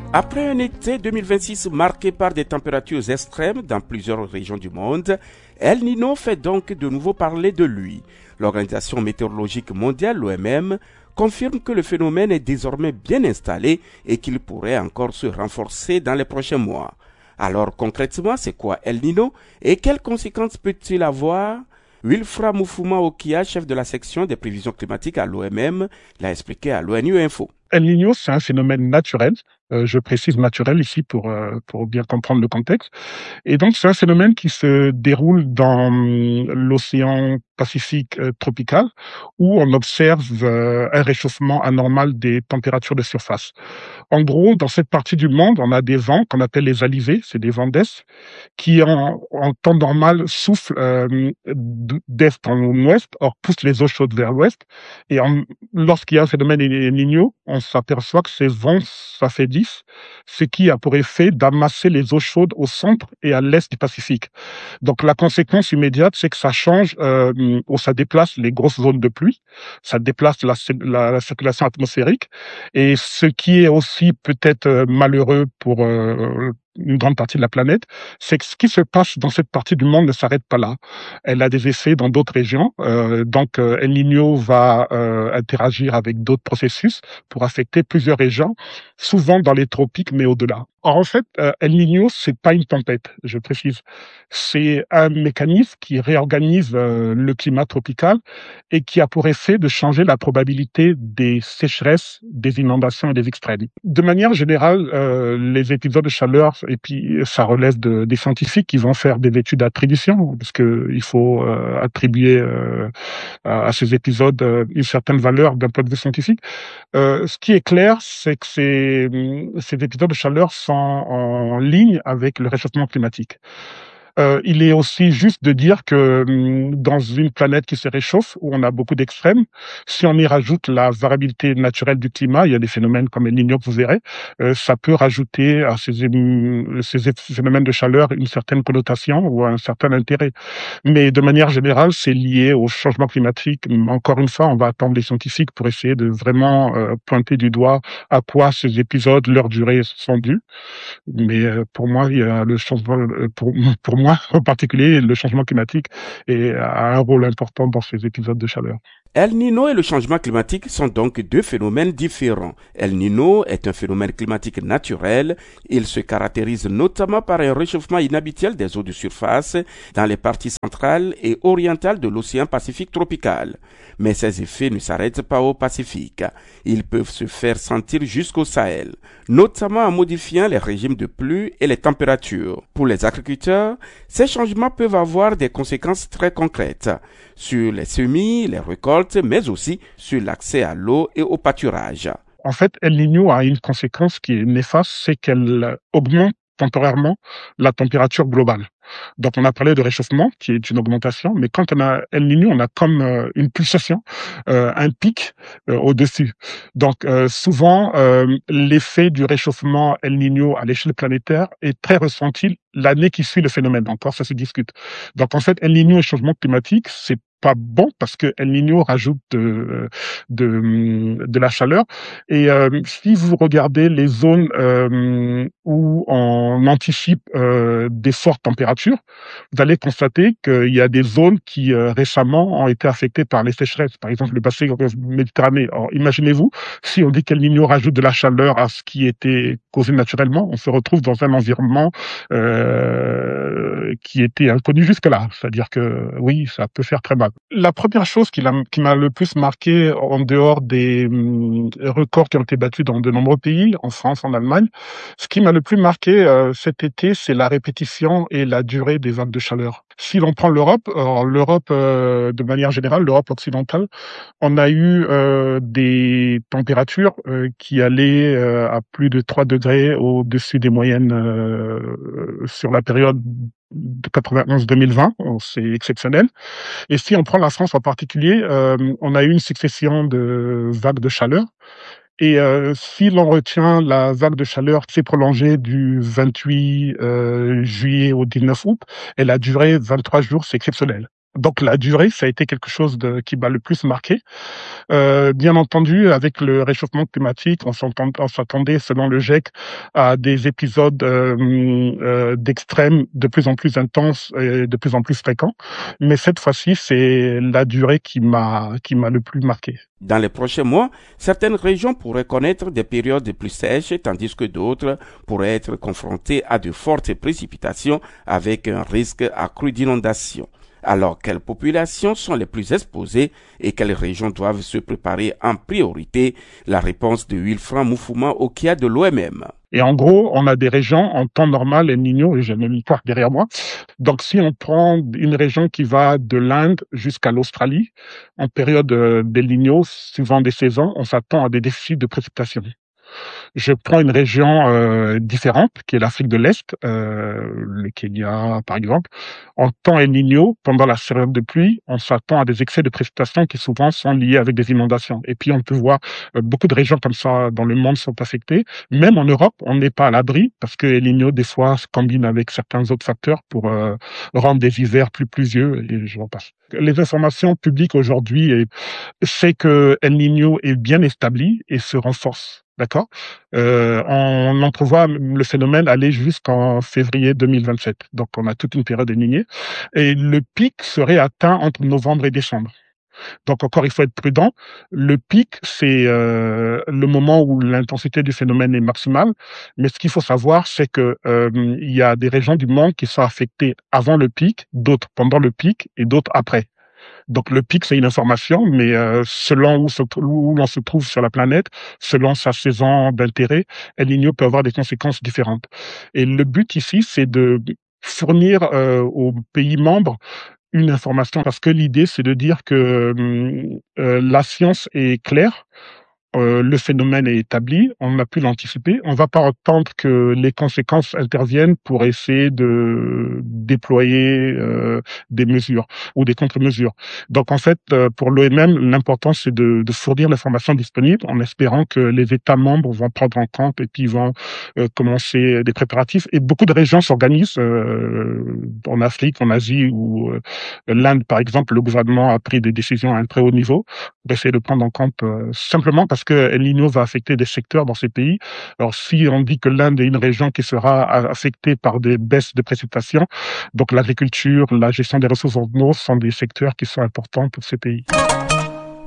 Après un été 2026 marqué par des températures extrêmes dans plusieurs régions du monde, El Niño fait donc de nouveau parler de lui. L'Organisation météorologique mondiale, l'OMM, confirme que le phénomène est désormais bien installé et qu'il pourrait encore se renforcer dans les prochains mois. Alors concrètement, c'est quoi El Niño et quelles conséquences peut-il avoir? Wilfra Moufouma Okia, chef de la section des prévisions climatiques à l'OMM, l'a expliqué à l'ONU Info. El Niño, c'est un phénomène naturel. Je précise naturel ici pour bien comprendre le contexte. Et donc, c'est un phénomène qui se déroule dans l'océan Pacifique tropical, où on observe un réchauffement anormal des températures de surface. En gros, dans cette partie du monde, on a des vents qu'on appelle les alizés, c'est des vents d'est, qui en temps normal soufflent d'est en ouest, or poussent les eaux chaudes vers l'ouest. Et lorsqu'il y a un phénomène El Niño, on s'aperçoit que ces vents s'affaiblissent, ce qui a pour effet d'amasser les eaux chaudes au centre et à l'est du Pacifique. Donc la conséquence immédiate, c'est que ça change, ou ça déplace les grosses zones de pluie, ça déplace la circulation atmosphérique, et ce qui est aussi peut-être malheureux pour une grande partie de la planète, c'est que ce qui se passe dans cette partie du monde ne s'arrête pas là. Elle a des effets dans d'autres régions. Donc, El Niño va interagir avec d'autres processus pour affecter plusieurs régions, souvent dans les tropiques, mais au-delà. Or, en fait, El Niño, c'est pas une tempête, je précise. C'est un mécanisme qui réorganise le climat tropical et qui a pour effet de changer la probabilité des sécheresses, des inondations et des extrêmes. De manière générale, les épisodes de chaleur, et puis ça relève des scientifiques qui vont faire des études d'attribution, parce que il faut attribuer à ces épisodes une certaine valeur d'un point de vue scientifique. Ce qui est clair, c'est que ces épisodes de chaleur sont en ligne avec le réchauffement climatique. Il est aussi juste de dire que dans une planète qui se réchauffe, où on a beaucoup d'extrêmes, si on y rajoute la variabilité naturelle du climat, il y a des phénomènes comme El Niño que vous verrez, ça peut rajouter à ces phénomènes de chaleur une certaine connotation ou un certain intérêt. Mais de manière générale, c'est lié au changement climatique. Encore une fois, on va attendre les scientifiques pour essayer de vraiment pointer du doigt à quoi ces épisodes, leur durée, sont dus. Mais pour moi, il y a le changement, pour moi en particulier, le changement climatique a un rôle important dans ces épisodes de chaleur. El Niño et le changement climatique sont donc deux phénomènes différents. El Niño est un phénomène climatique naturel. Il se caractérise notamment par un réchauffement inhabituel des eaux de surface dans les parties centrales et orientales de l'océan Pacifique tropical. Mais ces effets ne s'arrêtent pas au Pacifique. Ils peuvent se faire sentir jusqu'au Sahel, notamment en modifiant les régimes de pluie et les températures. Pour les agriculteurs, ces changements peuvent avoir des conséquences très concrètes sur les semis, les récoltes, mais aussi sur l'accès à l'eau et au pâturage. En fait, El Niño a une conséquence qui est néfaste, c'est qu'elle augmente temporairement la température globale. Donc on a parlé de réchauffement, qui est une augmentation, mais quand on a El Niño, on a comme une pulsation, un pic au-dessus. Donc souvent, l'effet du réchauffement El Niño à l'échelle planétaire est très ressenti l'année qui suit le phénomène. Encore, ça se discute. Donc en fait, El Niño et changement climatique, c'est pas bon parce que El Niño rajoute de la chaleur. Et si vous regardez les zones où on anticipe des fortes températures, vous allez constater qu'il y a des zones qui récemment ont été affectées par les sécheresses, par exemple le bassin méditerranéen. Alors imaginez-vous, si on dit qu'El Niño rajoute de la chaleur à ce qui était causé naturellement, on se retrouve dans un environnement qui était inconnu jusque-là. C'est-à-dire que oui, ça peut faire très mal. La première chose qui m'a le plus marqué, en dehors des records qui ont été battus dans de nombreux pays, en France, en Allemagne, ce qui m'a le plus marqué cet été, c'est la répétition et la durée des vagues de chaleur. Si l'on prend l'Europe, de manière générale, l'Europe occidentale, on a eu des températures qui allaient à plus de 3 degrés au-dessus des moyennes sur la période de 91-2020, c'est exceptionnel. Et si on prend la France en particulier, on a eu une succession de vagues de chaleur. Et si l'on retient la vague de chaleur qui s'est prolongée du 28 juillet au 19 août, elle a duré 23 jours, c'est exceptionnel. Donc la durée, ça a été quelque chose qui m'a le plus marqué. Bien entendu, avec le réchauffement climatique, on s'attendait, selon le GIEC, à des épisodes d'extrêmes de plus en plus intenses et de plus en plus fréquents. Mais cette fois-ci, c'est la durée qui m'a le plus marqué. Dans les prochains mois, certaines régions pourraient connaître des périodes plus sèches, tandis que d'autres pourraient être confrontées à de fortes précipitations avec un risque accru d'inondation. Alors, quelles populations sont les plus exposées et quelles régions doivent se préparer en priorité? La réponse de Wilfran Moufouma Okia de l'OMM. Et en gros, on a des régions en temps normal, El Niño, et j'ai même l'histoire derrière moi. Donc, si on prend une région qui va de l'Inde jusqu'à l'Australie, en période d'El Niño, suivant des saisons, on s'attend à des déficits de précipitations. Je prends une région différente, qui est l'Afrique de l'Est, le Kenya par exemple. En temps El Niño, pendant la période de pluie, on s'attend à des excès de précipitations qui souvent sont liés avec des inondations. Et puis on peut voir beaucoup de régions comme ça dans le monde sont affectées. Même en Europe, on n'est pas à l'abri parce que El Niño des fois se combine avec certains autres facteurs pour rendre des hivers plus pluvieux et je m'en passe. Les informations publiques aujourd'hui, c'est que El Niño est bien établi et se renforce. D'accord. On entrevoit le phénomène aller jusqu'en février 2027. Donc, on a toute une période énignée. Et le pic serait atteint entre novembre et décembre. Donc, encore, il faut être prudent. Le pic, c'est le moment où l'intensité du phénomène est maximale. Mais ce qu'il faut savoir, c'est que il y a des régions du monde qui sont affectées avant le pic, d'autres pendant le pic et d'autres après. Donc le pic, c'est une information, mais selon où l'on se trouve sur la planète, selon sa saison d'intérêt, El Niño peut avoir des conséquences différentes. Et le but ici, c'est de fournir aux pays membres une information, parce que l'idée, c'est de dire que la science est claire. Le phénomène est établi, on a pu l'anticiper. On ne va pas attendre que les conséquences interviennent pour essayer de déployer des mesures ou des contre-mesures. Donc en fait, pour l'OMM, l'important c'est de fournir l'information disponible en espérant que les États membres vont prendre en compte et puis vont commencer des préparatifs. Et beaucoup de régions s'organisent en Afrique, en Asie ou l'Inde, par exemple, le gouvernement a pris des décisions à un très haut niveau pour essayer de prendre en compte simplement parce que El Niño va affecter des secteurs dans ces pays. Alors, si on dit que l'Inde est une région qui sera affectée par des baisses de précipitations, donc l'agriculture, la gestion des ressources en eau sont des secteurs qui sont importants pour ces pays.